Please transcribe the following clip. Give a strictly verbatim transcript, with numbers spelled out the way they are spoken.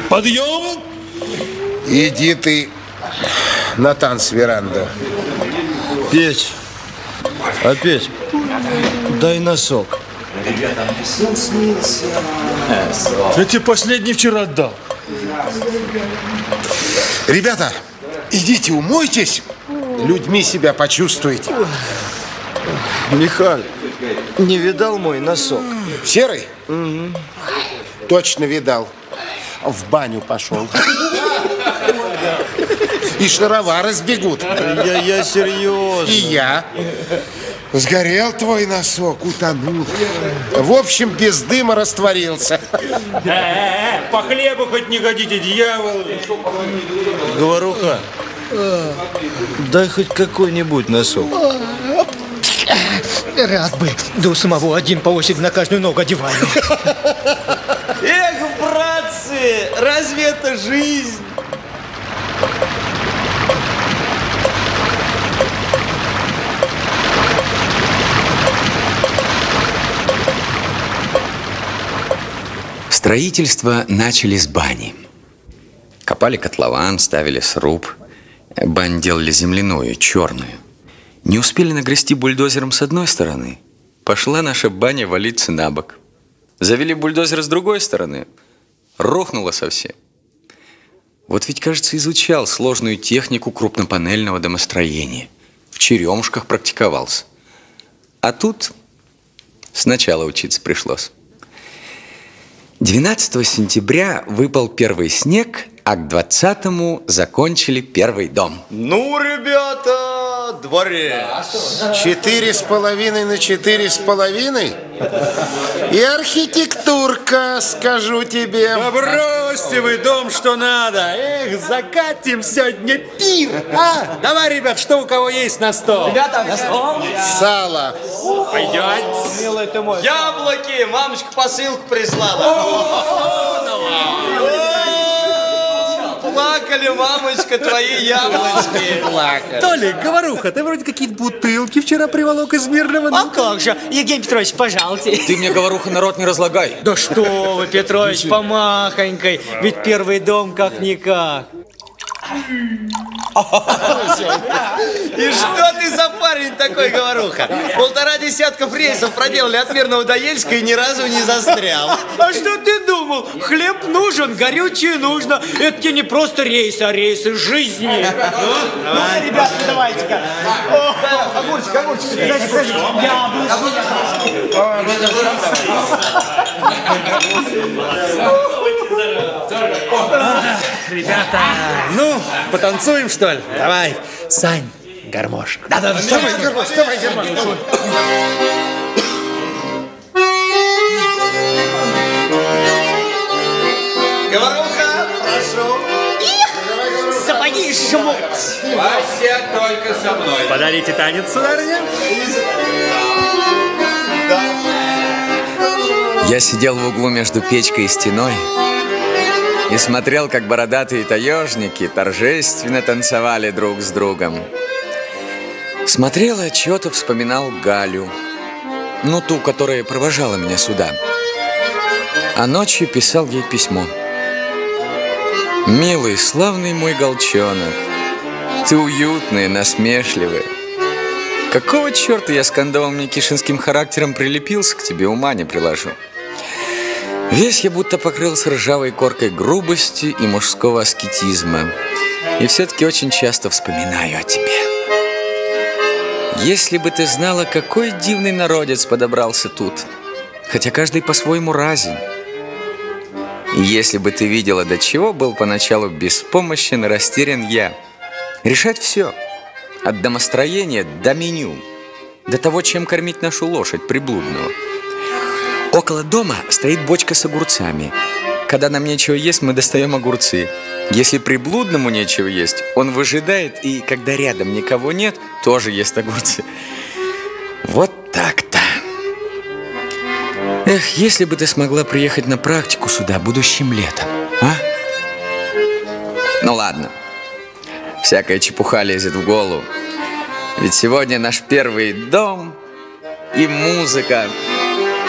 Подъем! Иди ты на танцверанду. Петь, а Петь, дай носок. Я тебе последний вчера отдал. Ребята, идите умойтесь, людьми себя почувствуете. Михаль, не видал мой носок? Серый? Угу. Точно видал. В баню пошел. И шаровары сбегут. Я, я серьезно. И я. Сгорел твой носок, утонул. В общем, без дыма растворился. Э-э-э, по хлебу хоть не годите, дьявол. Говоруха, дай хоть какой-нибудь носок. Рад бы. Да у самого один по восемь на каждую ногу одевали. Эх, братцы, разве это жизнь? Строительство начали с бани. Копали котлован, ставили сруб. Бань делали земляную, черную. Не успели нагрести бульдозером с одной стороны, пошла наша баня валиться на бок. Завели бульдозер с другой стороны, рухнуло совсем. Вот ведь, кажется, изучал сложную технику крупнопанельного домостроения. В Черемушках практиковался. А тут сначала учиться пришлось. двенадцатого сентября выпал первый снег, а к двадцатому закончили первый дом. Ну, ребята, дворец. Четыре с половиной на четыре с половиной? И архитектурка, скажу тебе. Да бросьте вы дом, что надо. Эх, закатим сегодня пир. А? Давай, ребят, что у кого есть на стол? Ребята, на стол. Сало. Пойдет. Милый ты мой. Яблоки, мамочка посылку прислала. Плакали, мамочка, твои яблочки. Плакали. Толик, говоруха, ты вроде какие-то бутылки вчера приволок из Мирного. А как же? Евгений Петрович, пожалуйте. Ты мне, говоруха, народ не разлагай. Да что вы, Петрович, помахонькой. Ведь первый дом как-никак. И что ты за парень такой, говоруха? Полтора десятков рейсов проделали от Мирного до Ельска и ни разу не застрял. А что ты думал? Хлеб нужен, горючее нужно. Это тебе не просто рейсы, а рейсы жизни. Ну, ребята, давайте-ка. Огурчик, огурчик. Подожди, подожди. Ребята, ну, потанцуем, что ли? Давай, Сань, гармошку. Да-да-да, Давай, гармош, давай, гармош. Говоруха, прошу. сапоги жмут. Вася только со мной. Подарите танец, сударыня. Я сидел в углу между печкой и стеной и смотрел, как бородатые таежники торжественно танцевали друг с другом. Смотрел и отчего-то вспоминал Галю, ну ту, которая провожала меня сюда. А ночью писал ей письмо. «Милый, славный мой голчонок, ты уютный, насмешливый. Какого черта я с кондовым никишинским характером прилепился к тебе, ума не приложу. Весь я будто покрылся ржавой коркой грубости и мужского аскетизма. И все-таки очень часто вспоминаю о тебе. Если бы ты знала, какой дивный народец подобрался тут, хотя каждый по-своему разен. И если бы ты видела, до чего был поначалу беспомощен и растерян я. Решать все, от домостроения до меню, до того, чем кормить нашу лошадь приблудную. Около дома стоит бочка с огурцами. Когда нам нечего есть, мы достаем огурцы. Если приблудному нечего есть, он выжидает, и когда рядом никого нет, тоже ест огурцы. Вот так-то. Эх, если бы ты смогла приехать на практику сюда будущим летом, а? Ну ладно, всякая чепуха лезет в голову. Ведь сегодня наш первый дом и музыка.